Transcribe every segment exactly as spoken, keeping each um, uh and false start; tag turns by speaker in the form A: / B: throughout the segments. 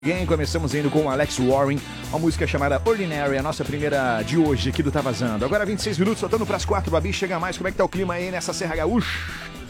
A: Again, começamos indo com o Alex Warren, uma música chamada Ordinary, a nossa primeira de hoje aqui do Tá Vazando. Agora vinte e seis minutos, soltando pras quatro, Babi, chega mais, como é que tá o clima aí nessa Serra Gaúcha?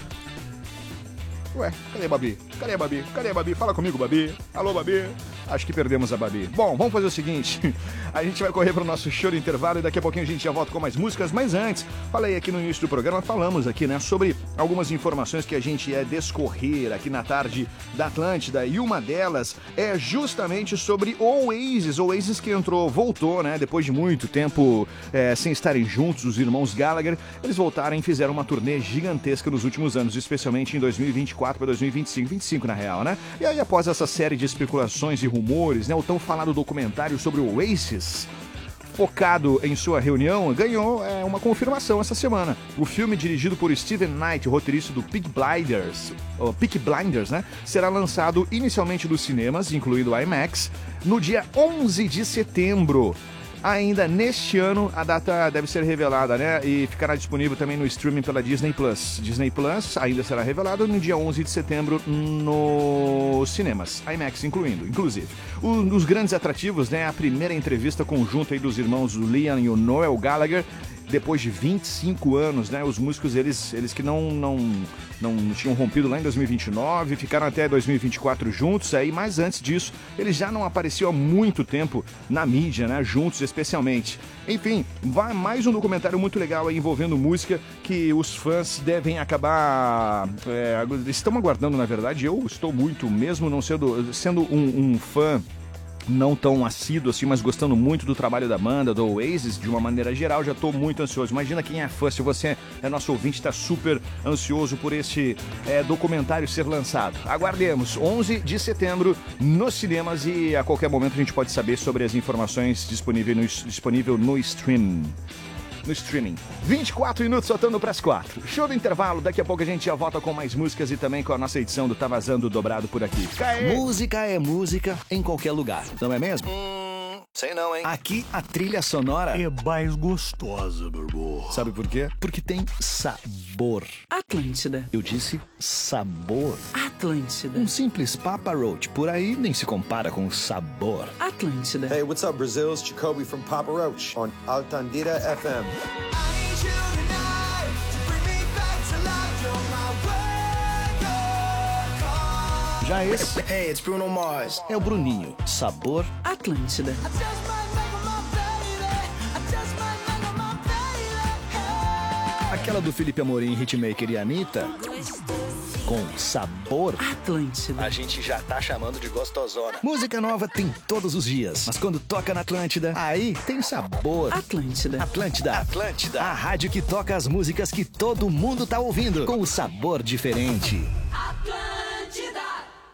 A: Ué, cadê a Babi? Cadê a Babi? Cadê a Babi? Fala comigo, Babi. Alô, Babi. Acho que perdemos a Babi. Bom, vamos fazer o seguinte, a gente vai correr pro nosso show de intervalo e daqui a pouquinho a gente já volta com mais músicas, mas antes, falei aqui no início do programa, falamos aqui, né, sobre algumas informações que a gente ia descorrer aqui na tarde da Atlântida, e uma delas é justamente sobre o Oasis, o Oasis que entrou, voltou, né, depois de muito tempo é, sem estarem juntos, os irmãos Gallagher, eles voltaram e fizeram uma turnê gigantesca nos últimos anos, especialmente em dois mil e vinte e quatro para dois mil e vinte e cinco, vinte e cinco na real, né? E aí após essa série de especulações e rumores, né, o tão falado documentário sobre o Oasis, focado em sua reunião, ganhou é, uma confirmação essa semana. O filme, dirigido por Steven Knight, roteirista do Peaky Blinders, ou Peaky Blinders, né, será lançado inicialmente nos cinemas, incluindo o IMAX, no dia onze de setembro. Ainda neste ano, a data deve ser revelada, né? E ficará disponível também no streaming pela Disney Plus. Disney Plus ainda será revelado no dia onze de setembro nos cinemas, IMAX incluindo, inclusive. Um dos grandes atrativos, né? A primeira entrevista conjunta aí dos irmãos Liam e o Noel Gallagher. Depois de vinte e cinco anos, né, os músicos, eles, eles que não, não, não tinham rompido lá em dois mil e vinte e nove, ficaram até dois mil e vinte e quatro juntos, aí, mas antes disso, eles já não apareciam há muito tempo na mídia, né, juntos especialmente. Enfim, vai mais um documentário muito legal aí envolvendo música que os fãs devem acabar, é, estão aguardando, na verdade. Eu estou muito, mesmo não sendo, sendo um, um fã não tão assíduo assim, mas gostando muito do trabalho da banda, do Oasis, de uma maneira geral, já tô muito ansioso. Imagina quem é fã, se você é nosso ouvinte, tá super ansioso por este é, documentário ser lançado. Aguardemos, onze de setembro, nos cinemas, e a qualquer momento a gente pode saber sobre as informações disponíveis no, disponível no stream. No streaming. vinte e quatro minutos, soltando pras quatro. Show do intervalo, daqui a pouco a gente já volta com mais músicas e também com a nossa edição do Tá Vazando dobrado por aqui. Caê. Música é música em qualquer lugar, não é mesmo? Hum, sei não, hein? Aqui a trilha sonora
B: é mais gostosa, meu irmão.
A: Sabe por quê? Porque tem sabor.
C: Atlântida.
A: Eu disse sabor.
C: Atlântida.
A: Um simples Papa Roach por aí nem se compara com sabor.
C: Atlântida.
D: Hey, what's up, Brazil? It's Jacoby from Papa Roach on Altandira F M.
A: Já esse
E: Hey, it's Bruno Mars.
A: é o Bruninho. Sabor
C: Atlântida.
A: Aquela do Felipe Amorim, Hitmaker e Anitta, com sabor.
C: Atlântida.
E: A gente já tá chamando de gostosona.
A: Música nova tem todos os dias, mas quando toca na Atlântida, aí tem sabor.
C: Atlântida.
A: Atlântida.
E: Atlântida.
A: A rádio que toca as músicas que todo mundo tá ouvindo, com o sabor diferente.
F: Atlântida.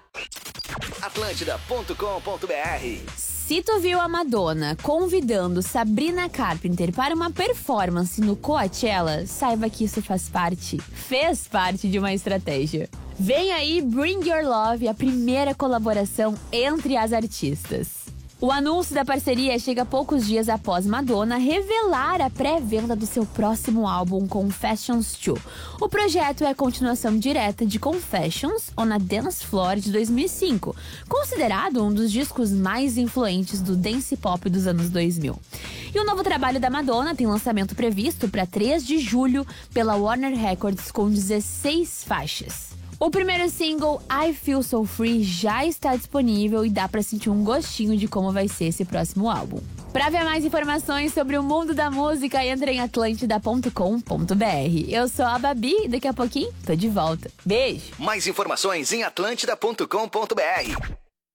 E: Atlântida ponto com ponto br.
F: Se tu viu a Madonna convidando Sabrina Carpenter para uma performance no Coachella, saiba que isso faz parte, fez parte de uma estratégia. Vem aí Bring Your Love, a primeira colaboração entre as artistas. O anúncio da parceria chega poucos dias após Madonna revelar a pré-venda do seu próximo álbum Confessions dois. O projeto é a continuação direta de Confessions on a Dance Floor de dois mil e cinco, considerado um dos discos mais influentes do dance pop dos anos dois mil. E o novo trabalho da Madonna tem lançamento previsto para três de julho pela Warner Records com dezesseis faixas. O primeiro single, I Feel So Free, já está disponível e dá pra sentir um gostinho de como vai ser esse próximo álbum. Pra ver mais informações sobre o mundo da música, entre em atlântida ponto com ponto br. Eu sou a Babi e daqui a pouquinho tô de volta. Beijo!
E: Mais informações em atlântida ponto com ponto br.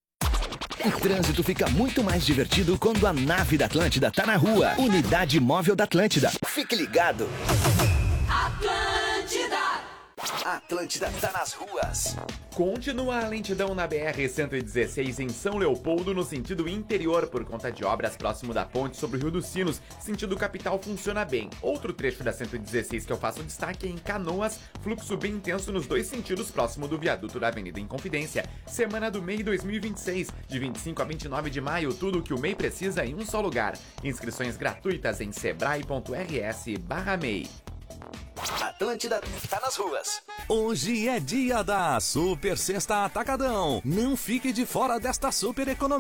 A: O trânsito fica muito mais divertido quando a nave da Atlântida tá na rua. Unidade Móvel da Atlântida. Fique ligado.
F: Atlântida!
E: A Atlântida tá nas ruas.
G: Continua a lentidão na B R cento e dezesseis em São Leopoldo, no sentido interior, por conta de obras próximo da ponte sobre o Rio dos Sinos. Sentido capital funciona bem. Outro trecho da cento e dezesseis que eu faço destaque é em Canoas, fluxo bem intenso nos dois sentidos, próximo do viaduto da Avenida Inconfidência. Semana do M E I dois mil e vinte e seis, de vinte e cinco a vinte e nove de maio, tudo o que o M E I precisa em um só lugar. Inscrições gratuitas em sebrae ponto rs barra M E I.
E: Atlântida tá nas ruas.
H: Hoje é dia da Super Sexta Atacadão. Não fique de fora desta super economia.